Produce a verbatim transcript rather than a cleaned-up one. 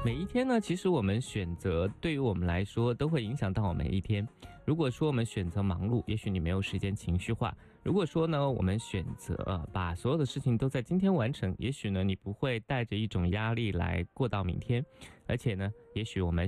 每一天呢，其实我们选择对于我们来说都会影响到我们每一天。如果说我们选择忙碌，也许你没有时间情绪化；如果说呢，我们选择把所有的事情都在今天完成，也许呢，你不会带着一种压力来过到明天。而且呢，也许我们